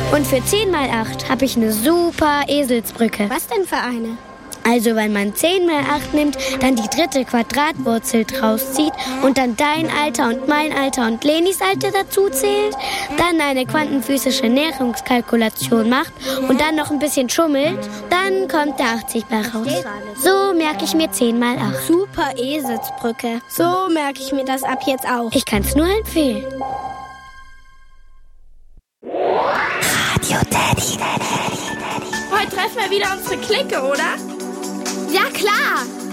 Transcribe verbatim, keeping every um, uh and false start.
Und für zehn mal acht habe ich eine super Eselsbrücke. Was denn für eine? Also wenn man zehn mal acht nimmt, dann die dritte Quadratwurzel draus zieht und dann dein Alter und mein Alter und Lenis Alter dazu zählt, dann eine quantenphysische Näherungskalkulation macht und dann noch ein bisschen schummelt, dann kommt der achtzig bei raus. So merke ich mir zehn mal acht. Super Eselsbrücke. So merke ich mir das ab jetzt auch. Ich kann es nur empfehlen. Radio Daddy. Heute treffen wir wieder unsere Clique, oder? Ja, klar.